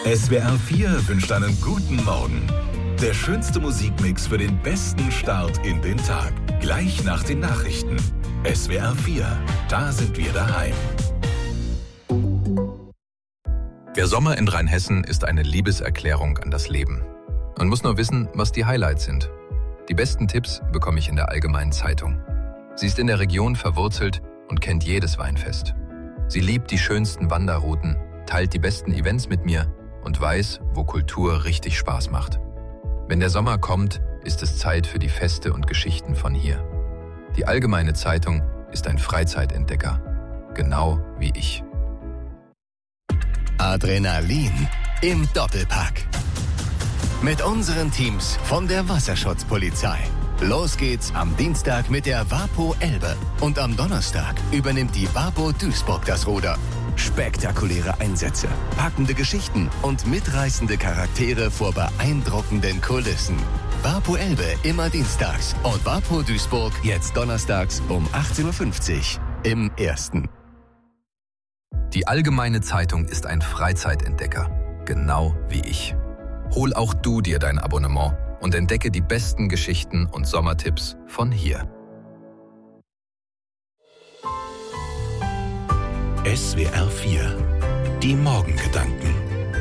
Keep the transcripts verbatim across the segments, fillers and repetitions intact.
S W R vier wünscht einen guten Morgen. Der schönste Musikmix für den besten Start in den Tag. Gleich nach den Nachrichten. S W R vier, da sind wir daheim. Der Sommer in Rheinhessen ist eine Liebeserklärung an das Leben. Man muss nur wissen, was die Highlights sind. Die besten Tipps bekomme ich in der Allgemeinen Zeitung. Sie ist in der Region verwurzelt und kennt jedes Weinfest. Sie liebt die schönsten Wanderrouten, teilt die besten Events mit mir und weiß, wo Kultur richtig Spaß macht. Wenn der Sommer kommt, ist es Zeit für die Feste und Geschichten von hier. Die Allgemeine Zeitung ist ein Freizeitentdecker, genau wie ich. Adrenalin im Doppelpack. Mit unseren Teams von der Wasserschutzpolizei. Los geht's am Dienstag mit der Wapo Elbe. Und am Donnerstag übernimmt die Wapo Duisburg das Ruder. Spektakuläre Einsätze, packende Geschichten und mitreißende Charaktere vor beeindruckenden Kulissen. Wapo Elbe immer dienstags und Wapo Duisburg jetzt donnerstags um achtzehn Uhr fünfzig im Ersten. Die Allgemeine Zeitung ist ein Freizeitentdecker, genau wie ich. Hol auch du dir dein Abonnement und entdecke die besten Geschichten und Sommertipps von hier. S W R vier, die Morgengedanken.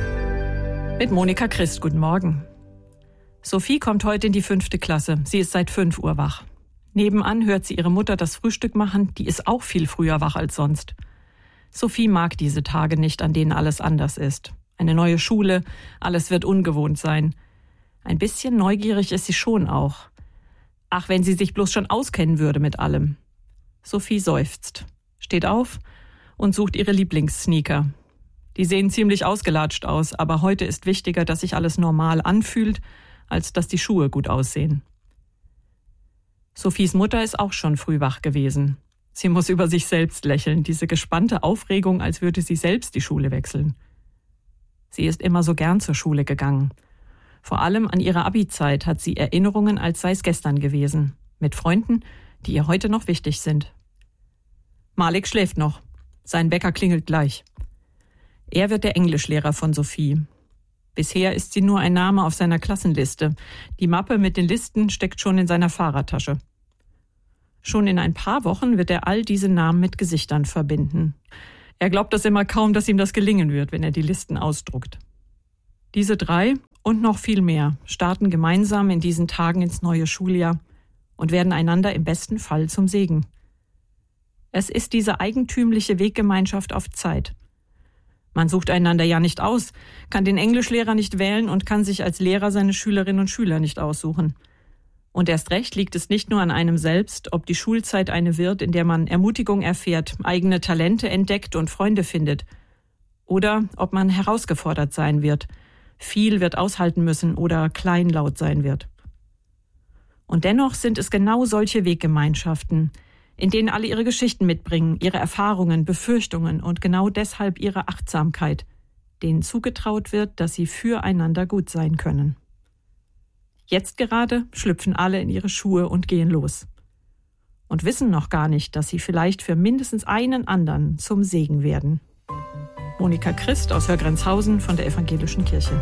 Mit Monika Christ, guten Morgen. Sophie kommt heute in die fünfte Klasse. Sie ist seit fünf Uhr wach. Nebenan hört sie ihre Mutter das Frühstück machen. Die ist auch viel früher wach als sonst. Sophie mag diese Tage nicht, an denen alles anders ist. Eine neue Schule, alles wird ungewohnt sein. Ein bisschen neugierig ist sie schon auch. Ach, wenn sie sich bloß schon auskennen würde mit allem. Sophie seufzt, steht auf und sucht ihre Lieblingssneaker. Die sehen ziemlich ausgelatscht aus, aber heute ist wichtiger, dass sich alles normal anfühlt, als dass die Schuhe gut aussehen. Sophies Mutter ist auch schon früh wach gewesen. Sie muss über sich selbst lächeln, diese gespannte Aufregung, als würde sie selbst die Schule wechseln. Sie ist immer so gern zur Schule gegangen. Vor allem an ihrer Abi-Zeit hat sie Erinnerungen, als sei es gestern gewesen. Mit Freunden, die ihr heute noch wichtig sind. Malik schläft noch. Sein Wecker klingelt gleich. Er wird der Englischlehrer von Sophie. Bisher ist sie nur ein Name auf seiner Klassenliste. Die Mappe mit den Listen steckt schon in seiner Fahrradtasche. Schon in ein paar Wochen wird er all diese Namen mit Gesichtern verbinden. Er glaubt das immer kaum, dass ihm das gelingen wird, wenn er die Listen ausdruckt. Diese drei und noch viel mehr starten gemeinsam in diesen Tagen ins neue Schuljahr und werden einander im besten Fall zum Segen. Es ist diese eigentümliche Weggemeinschaft auf Zeit. Man sucht einander ja nicht aus, kann den Englischlehrer nicht wählen und kann sich als Lehrer seine Schülerinnen und Schüler nicht aussuchen. Und erst recht liegt es nicht nur an einem selbst, ob die Schulzeit eine wird, in der man Ermutigung erfährt, eigene Talente entdeckt und Freunde findet. Oder ob man herausgefordert sein wird, viel wird aushalten müssen oder kleinlaut sein wird. Und dennoch sind es genau solche Weggemeinschaften, in denen alle ihre Geschichten mitbringen, ihre Erfahrungen, Befürchtungen und genau deshalb ihre Achtsamkeit, denen zugetraut wird, dass sie füreinander gut sein können. Jetzt gerade schlüpfen alle in ihre Schuhe und gehen los. Und wissen noch gar nicht, dass sie vielleicht für mindestens einen anderen zum Segen werden. Monika Christ aus Hörgrenzhausen von der Evangelischen Kirche.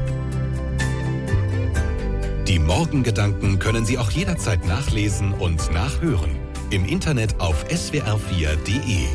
Die Morgengedanken können Sie auch jederzeit nachlesen und nachhören. Im Internet auf s w r vier punkt d e.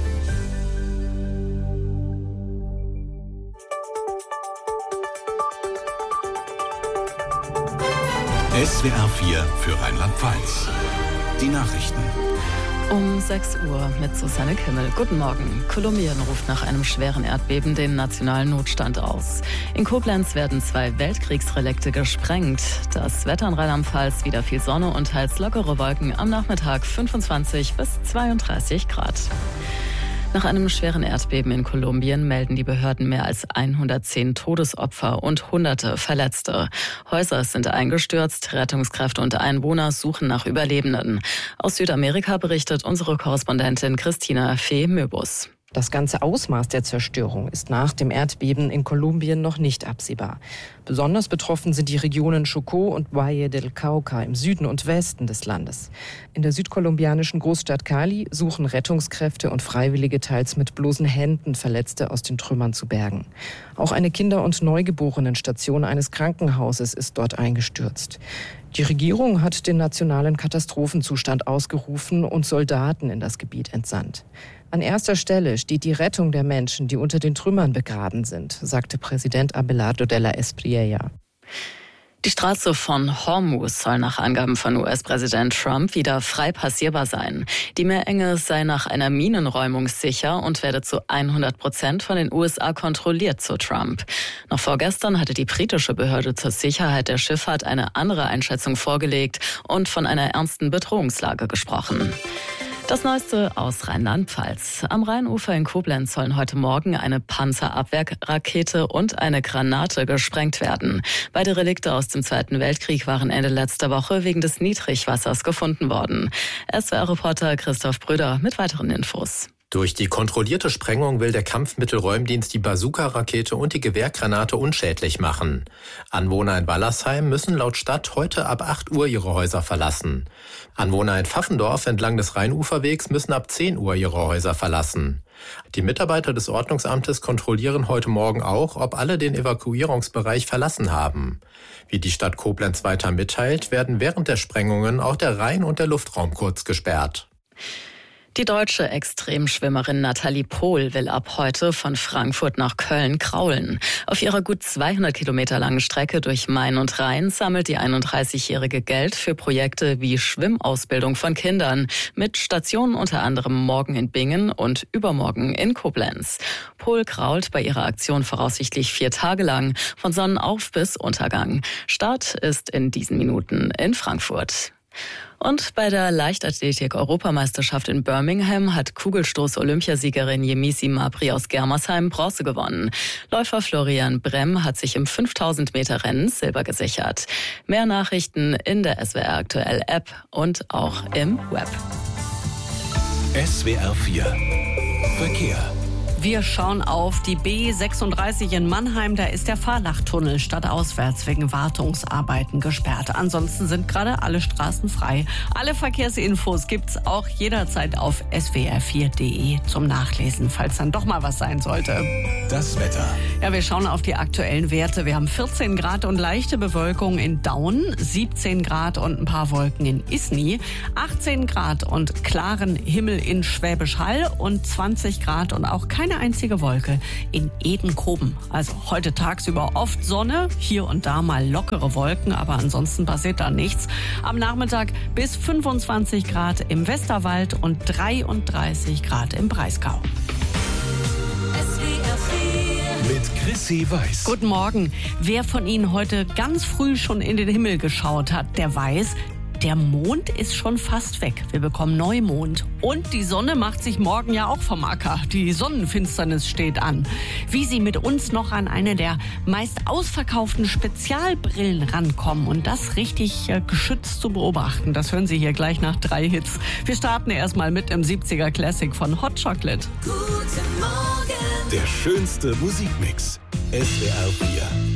S W R vier für Rheinland-Pfalz. Die Nachrichten. Um sechs Uhr mit Susanne Kimmel. Guten Morgen. Kolumbien ruft nach einem schweren Erdbeben den nationalen Notstand aus. In Koblenz werden zwei Weltkriegsrelikte gesprengt. Das Wetter in Rheinland-Pfalz, wieder viel Sonne und teils lockere Wolken. Am Nachmittag fünfundzwanzig bis zweiunddreißig Grad. Nach einem schweren Erdbeben in Kolumbien melden die Behörden mehr als hundertzehn Todesopfer und Hunderte Verletzte. Häuser sind eingestürzt, Rettungskräfte und Einwohner suchen nach Überlebenden. Aus Südamerika berichtet unsere Korrespondentin Christina Fee-Möbus. Das ganze Ausmaß der Zerstörung ist nach dem Erdbeben in Kolumbien noch nicht absehbar. Besonders betroffen sind die Regionen Chocó und Valle del Cauca im Süden und Westen des Landes. In der südkolumbianischen Großstadt Cali suchen Rettungskräfte und Freiwillige teils mit bloßen Händen Verletzte aus den Trümmern zu bergen. Auch eine Kinder- und Neugeborenenstation eines Krankenhauses ist dort eingestürzt. Die Regierung hat den nationalen Katastrophenzustand ausgerufen und Soldaten in das Gebiet entsandt. An erster Stelle steht die Rettung der Menschen, die unter den Trümmern begraben sind, sagte Präsident Abelardo de la Espriella. Die Straße von Hormuz soll nach Angaben von U S-Präsident Trump wieder frei passierbar sein. Die Meerenge sei nach einer Minenräumung sicher und werde zu hundert Prozent von den U S A kontrolliert, so Trump. Noch vorgestern hatte die britische Behörde zur Sicherheit der Schifffahrt eine andere Einschätzung vorgelegt und von einer ernsten Bedrohungslage gesprochen. Das Neueste aus Rheinland-Pfalz. Am Rheinufer in Koblenz sollen heute Morgen eine Panzerabwehrrakete und eine Granate gesprengt werden. Beide Relikte aus dem Zweiten Weltkrieg waren Ende letzter Woche wegen des Niedrigwassers gefunden worden. S W R-Reporter Christoph Bröder mit weiteren Infos. Durch die kontrollierte Sprengung will der Kampfmittelräumdienst die Bazooka-Rakete und die Gewehrgranate unschädlich machen. Anwohner in Wallersheim müssen laut Stadt heute ab acht Uhr ihre Häuser verlassen. Anwohner in Pfaffendorf entlang des Rheinuferwegs müssen ab zehn Uhr ihre Häuser verlassen. Die Mitarbeiter des Ordnungsamtes kontrollieren heute Morgen auch, ob alle den Evakuierungsbereich verlassen haben. Wie die Stadt Koblenz weiter mitteilt, werden während der Sprengungen auch der Rhein und der Luftraum kurz gesperrt. Die deutsche Extremschwimmerin Nathalie Pohl will ab heute von Frankfurt nach Köln kraulen. Auf ihrer gut zweihundert Kilometer langen Strecke durch Main und Rhein sammelt die einunddreißigjährige Geld für Projekte wie Schwimmausbildung von Kindern mit Stationen unter anderem morgen in Bingen und übermorgen in Koblenz. Pohl krault bei ihrer Aktion voraussichtlich vier Tage lang, von Sonnenauf bis Untergang. Start ist in diesen Minuten in Frankfurt. Und bei der Leichtathletik-Europameisterschaft in Birmingham hat Kugelstoß-Olympiasiegerin Yemisi Mabry aus Germersheim Bronze gewonnen. Läufer Florian Bremm hat sich im fünftausend Meter Rennen Silber gesichert. Mehr Nachrichten in der S W R Aktuell App und auch im Web. S W R vier Verkehr. Wir schauen auf die B sechsunddreißig in Mannheim. Da ist der Fahrlachtunnel stadtauswärts wegen Wartungsarbeiten gesperrt. Ansonsten sind gerade alle Straßen frei. Alle Verkehrsinfos gibt's auch jederzeit auf S W R vier punkt de zum Nachlesen, falls dann doch mal was sein sollte. Das Wetter. Ja, wir schauen auf die aktuellen Werte. Wir haben vierzehn Grad und leichte Bewölkung in Daun, siebzehn Grad und ein paar Wolken in Isny, achtzehn Grad und klaren Himmel in Schwäbisch Hall und zwanzig Grad und auch keine Eine einzige Wolke in Edenkoben. Also heute tagsüber oft Sonne, hier und da mal lockere Wolken, aber ansonsten passiert da nichts. Am Nachmittag bis fünfundzwanzig Grad im Westerwald und dreiunddreißig Grad im Breisgau. Mit Chrissy Weiß. Guten Morgen. Wer von Ihnen heute ganz früh schon in den Himmel geschaut hat, der weiß, der Mond ist schon fast weg. Wir bekommen Neumond. Und die Sonne macht sich morgen ja auch vom Acker. Die Sonnenfinsternis steht an. Wie Sie mit uns noch an eine der meist ausverkauften Spezialbrillen rankommen und das richtig äh, geschützt zu beobachten, das hören Sie hier gleich nach drei Hits. Wir starten erstmal mit dem siebziger Classic von Hot Chocolate. Guten Morgen. Der schönste Musikmix. S W R vier.